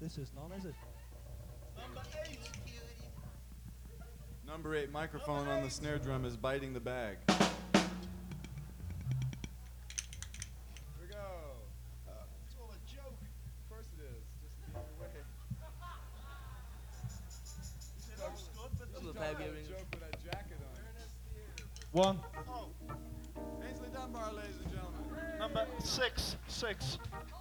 This is none, is it? Number 8 microphone on the snare drum is biting the bag. Here we go. It's all a joke. Of course it is. Just being away. Joke with that jacket on. One. Ainsley Dunbar, ladies and gentlemen. Number 6.